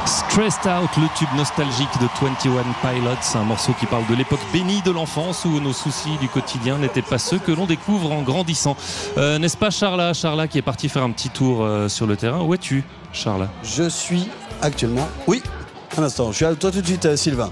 Stressed Out, le tube nostalgique de 21 Pilots, un morceau qui parle de l'époque bénie de l'enfance où nos soucis du quotidien n'étaient pas ceux que l'on découvre en grandissant. N'est-ce pas Charla qui est parti faire un petit tour sur le terrain? Où es-tu, Charla? Je suis actuellement... Oui, un instant, je suis à toi tout de suite, Sylvain.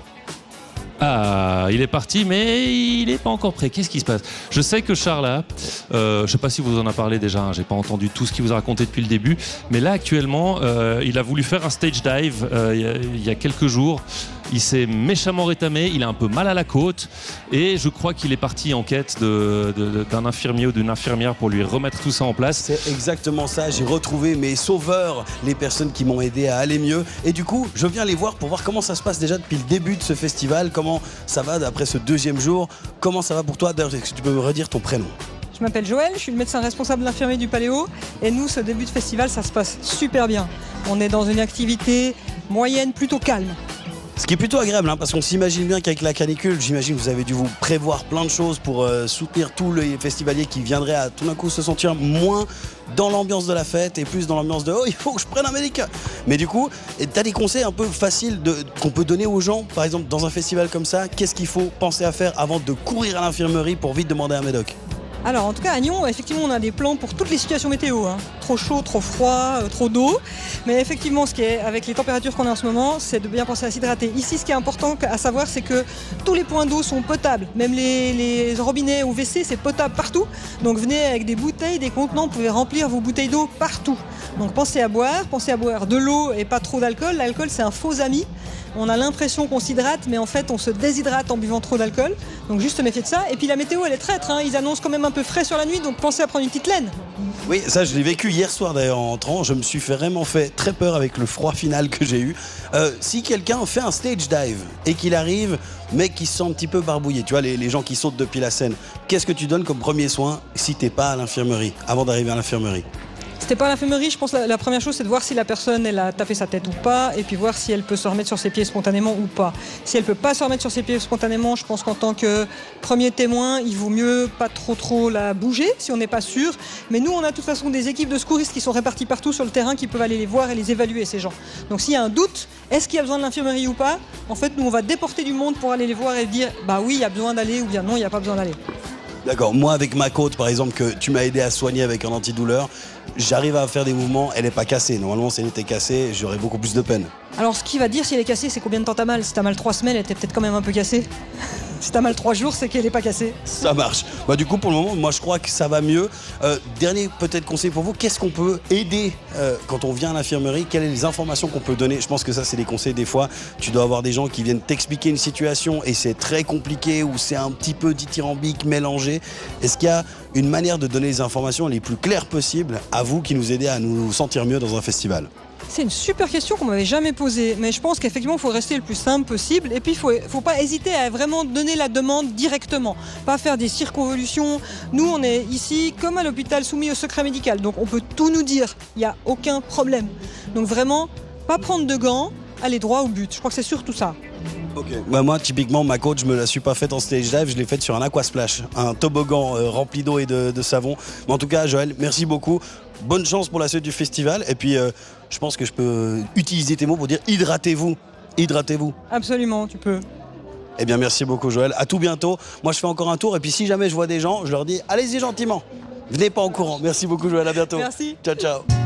Ah, il est parti, mais il n'est pas encore prêt. Qu'est-ce qui se passe? Je sais que Charles, je ne sais pas si vous en avez parlé déjà, hein, j'ai pas entendu tout ce qu'il vous a raconté depuis le début, mais là actuellement, il a voulu faire un stage dive il y a quelques jours. Il s'est méchamment rétamé, il a un peu mal à la côte et je crois qu'il est parti en quête d'un infirmier ou d'une infirmière pour lui remettre tout ça en place. C'est exactement ça, j'ai retrouvé mes sauveurs, les personnes qui m'ont aidé à aller mieux. Et du coup, je viens les voir pour voir comment ça se passe déjà depuis le début de ce festival, comment ça va après ce deuxième jour, comment ça va pour toi. D'ailleurs, est-ce que tu peux me redire ton prénom? Je m'appelle Joël, je suis le médecin responsable de l'infirmerie du Paléo et nous, ce début de festival, ça se passe super bien. On est dans une activité moyenne plutôt calme. Ce qui est plutôt agréable, hein, parce qu'on s'imagine bien qu'avec la canicule, j'imagine que vous avez dû vous prévoir plein de choses pour soutenir tous les festivaliers qui viendraient à tout d'un coup se sentir moins dans l'ambiance de la fête et plus dans l'ambiance de « oh, il faut que je prenne un médicament ». Mais du coup, tu as des conseils un peu faciles qu'on peut donner aux gens, par exemple dans un festival comme ça, qu'est-ce qu'il faut penser à faire avant de courir à l'infirmerie pour vite demander un médoc? Alors en tout cas à Nyon, effectivement on a des plans pour toutes les situations météo, hein. Trop chaud, trop froid, trop d'eau. Mais effectivement ce qui est avec les températures qu'on a en ce moment, c'est de bien penser à s'hydrater. Ici ce qui est important à savoir c'est que tous les points d'eau sont potables. Même les robinets ou WC c'est potable partout. Donc venez avec des bouteilles, des contenants, vous pouvez remplir vos bouteilles d'eau partout. Donc pensez à boire de l'eau et pas trop d'alcool. L'alcool c'est un faux ami. On a l'impression qu'on s'hydrate, mais en fait on se déshydrate en buvant trop d'alcool. Donc juste méfiez de ça. Et puis la météo elle est traître, hein. Ils annoncent quand même un peu frais sur la nuit, donc pensez à prendre une petite laine. Oui, ça je l'ai vécu hier soir d'ailleurs en entrant. Je me suis vraiment fait très peur avec le froid final que j'ai eu. Si quelqu'un fait un stage dive et qu'il arrive, mais qu'il se sent un petit peu barbouillé, tu vois, les gens qui sautent depuis la scène, qu'est-ce que tu donnes comme premier soin si t'es pas à l'infirmerie, avant d'arriver à l'infirmerie? Si t'es pas à l'infirmerie, je pense que la première chose c'est de voir si la personne elle a tapé sa tête ou pas, et puis voir si elle peut se remettre sur ses pieds spontanément ou pas. Si elle peut pas se remettre sur ses pieds spontanément, je pense qu'en tant que premier témoin, il vaut mieux pas trop la bouger si on n'est pas sûr. Mais nous on a de toute façon des équipes de secouristes qui sont réparties partout sur le terrain qui peuvent aller les voir et les évaluer ces gens. Donc s'il y a un doute, est-ce qu'il y a besoin de l'infirmerie ou pas, en fait nous on va déporter du monde pour aller les voir et dire bah oui il y a besoin d'aller ou bien non il n'y a pas besoin d'aller. D'accord, moi avec ma côte par exemple que tu m'as aidé à soigner avec un antidouleur, j'arrive à faire des mouvements, elle n'est pas cassée. Normalement si elle était cassée, j'aurais beaucoup plus de peine. Alors ce qui va dire si elle est cassée, c'est combien de temps t'as mal. Si t'as mal 3 semaines, elle était peut-être quand même un peu cassée. Si t'as mal 3 jours, c'est qu'elle n'est pas cassée. Ça marche. Bah, du coup pour le moment, moi je crois que ça va mieux. Dernier peut-être conseil pour vous, qu'est-ce qu'on peut aider quand on vient à l'infirmerie? Quelles sont les informations qu'on peut donner? Je pense que ça c'est des conseils des fois. Tu dois avoir des gens qui viennent t'expliquer une situation et c'est très compliqué ou c'est un petit peu dithyrambique, mélangé. Est-ce qu'il y a une manière de donner les informations les plus claires possibles à vous qui nous aidez à nous sentir mieux dans un festival? C'est une super question qu'on m'avait jamais posée, mais je pense qu'effectivement il faut rester le plus simple possible et puis il faut pas hésiter à vraiment donner la demande directement, pas faire des circonvolutions. Nous on est ici comme à l'hôpital soumis au secret médical, donc on peut tout nous dire, il n'y a aucun problème. Donc vraiment, pas prendre de gants, aller droit au but, je crois que c'est surtout ça. Ok. Bah moi typiquement ma coach je me la suis pas faite en stage dive, je l'ai faite sur un aquasplash, un toboggan rempli d'eau et de savon. Mais en tout cas Joël, merci beaucoup. Bonne chance pour la suite du festival et puis je pense que je peux utiliser tes mots pour dire hydratez-vous. Hydratez-vous. Absolument, tu peux. Eh bien merci beaucoup Joël, à tout bientôt. Moi je fais encore un tour et puis si jamais je vois des gens, je leur dis allez-y gentiment. Venez pas en courant. Merci beaucoup Joël, à bientôt. Merci. Ciao ciao.